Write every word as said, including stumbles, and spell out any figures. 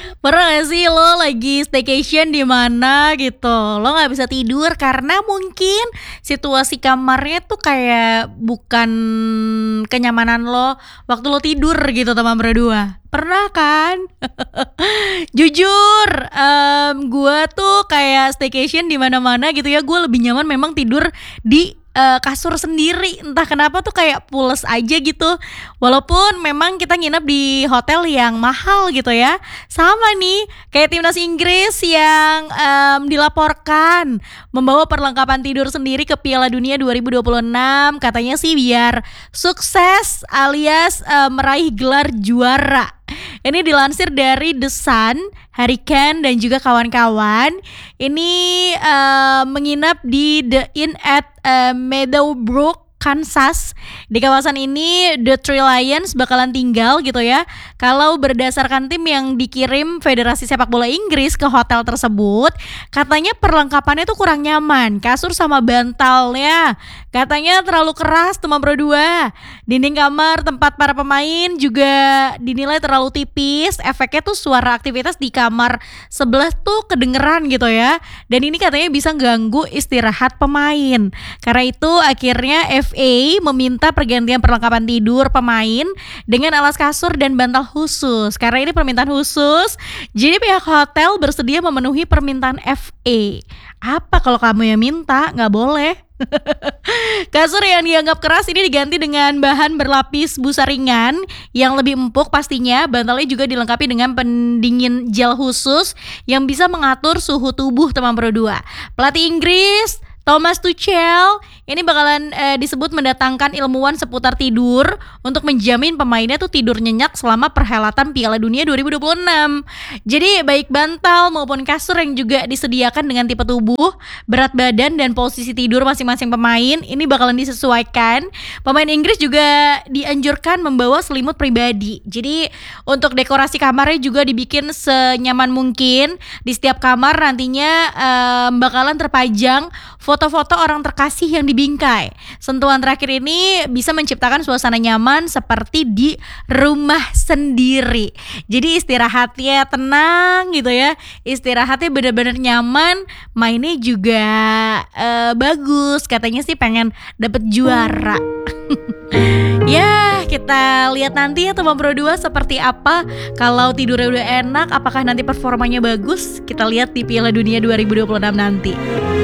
Pernah gak sih lo lagi staycation di mana gitu, lo nggak bisa tidur karena mungkin situasi kamarnya tuh kayak bukan kenyamanan lo waktu lo tidur gitu teman berdua, pernah kan? Jujur, mmm, gua tuh kayak staycation di mana-mana gitu ya, gua lebih nyaman memang tidur di, eee, kasur sendiri, entah kenapa tuh kayak pules aja gitu. Walaupun memang kita nginep di hotel yang mahal gitu ya. Sama nih, kayak timnas Inggris yang, mmm, dilaporkan membawa perlengkapan tidur sendiri ke Piala Dunia dua ribu dua puluh enam, katanya sih biar sukses alias, eee, meraih gelar juara. Ini dilansir dari The Sun, Harry Kane dan juga kawan-kawan. Ini, eee, menginap di The Inn at, eee, Meadowbrook, Kansas. Di kawasan ini The Three Lions bakalan tinggal gitu ya. Kalau berdasarkan tim yang dikirim Federasi Sepak Bola Inggris ke hotel tersebut, katanya perlengkapannya tuh kurang nyaman, kasur sama bantalnya katanya terlalu keras teman berdua. Dinding kamar tempat para pemain juga dinilai terlalu tipis, efeknya tuh suara aktivitas di kamar sebelah tuh kedengeran gitu ya. Dan ini katanya bisa ganggu istirahat pemain. Karena itu akhirnya F A meminta pergantian perlengkapan tidur pemain dengan alas kasur dan bantal khusus. Karena ini permintaan khusus, jadi pihak hotel bersedia memenuhi permintaan F A. Apa kalau kamu yang minta? Nggak boleh. Kasur yang dianggap keras ini diganti dengan bahan berlapis busa ringan yang lebih empuk pastinya. Bantalnya juga dilengkapi dengan pendingin gel khusus yang bisa mengatur suhu tubuh teman berdua. Pelatih Inggris Thomas Tuchel ini bakalan eh, disebut mendatangkan ilmuwan seputar tidur untuk menjamin pemainnya tuh tidur nyenyak selama perhelatan Piala Dunia dua ribu dua puluh enam. Jadi baik bantal maupun kasur yang juga disediakan dengan tipe tubuh, berat badan dan posisi tidur masing-masing pemain ini bakalan disesuaikan. Pemain Inggris juga dianjurkan membawa selimut pribadi. Jadi untuk dekorasi kamarnya juga dibikin senyaman mungkin. Di setiap kamar nantinya eh, bakalan terpajang foto-foto orang terkasih yang dibingkai. Sentuhan terakhir ini bisa menciptakan suasana nyaman seperti di rumah sendiri. Jadi istirahatnya tenang gitu ya. Istirahatnya benar-benar nyaman, mainnya juga uh, bagus. Katanya sih pengen dapet juara. Ya, kita lihat nanti ya teman Pro dua seperti apa. Kalau tidurnya udah enak, apakah nanti performanya bagus? Kita lihat di Piala Dunia dua ribu dua puluh enam nanti.